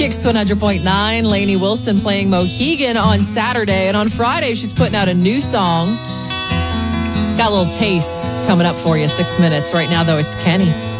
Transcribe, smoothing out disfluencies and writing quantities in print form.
Kicks 100.9. Lainey Wilson playing Mohegan on Saturday. And on Friday, she's putting out a new song. Got a little taste coming up for you, 6 minutes. Right now, though, it's Kenny.